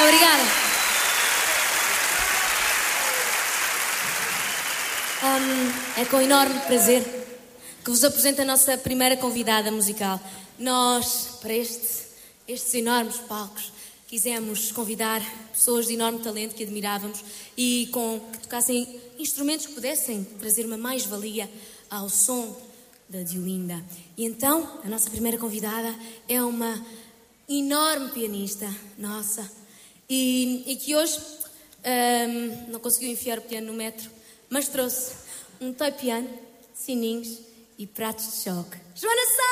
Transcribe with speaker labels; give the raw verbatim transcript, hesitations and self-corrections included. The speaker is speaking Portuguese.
Speaker 1: Obrigada. Um, é com enorme prazer que vos apresento a nossa primeira convidada musical. Nós, para este, estes enormes palcos, quisemos convidar pessoas de enorme talento que admirávamos e com, que tocassem instrumentos que pudessem trazer uma mais-valia ao som da Diolinda. E então, a nossa primeira convidada é uma enorme pianista nossa e, e que hoje um, não conseguiu enfiar o piano no metro, mas trouxe um toy piano, sininhos e pratos de choque. Joana Sá!